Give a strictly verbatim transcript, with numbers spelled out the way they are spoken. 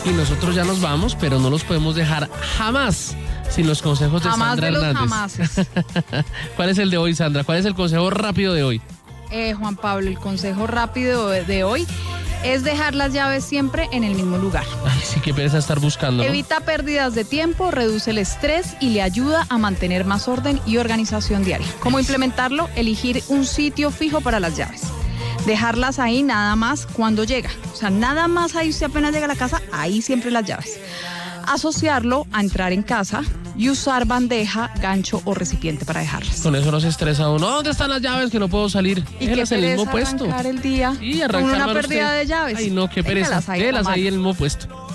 Y nosotros ya nos vamos, pero no los podemos dejar jamás sin los consejos de Jamás Sandra de los Hernández. jamases. ¿Cuál es el de hoy, Sandra? ¿Cuál es el consejo rápido de hoy? Eh, Juan Pablo, el consejo rápido de, de hoy es dejar las llaves siempre en el mismo lugar. Ay, sí, qué pereza estar buscando, ¿no? Evita pérdidas de tiempo, reduce el estrés y le ayuda a mantener más orden y organización diaria. ¿Cómo implementarlo? Elegir un sitio fijo para las llaves. Dejarlas ahí nada más cuando llega. O sea, nada más ahí usted apenas llega a la casa, ahí siempre las llaves. Asociarlo a entrar en casa y usar bandeja, gancho o recipiente para dejarlas. Con eso no se estresa uno. ¿Dónde están las llaves que no puedo salir? Y qué Déjelas en el mismo pereza puesto. arrancar el día Y con arrancar una para pérdida usted. de llaves. Ay, no, qué pereza. Déjalas ahí, Déjelas mamá. ahí en el mismo puesto.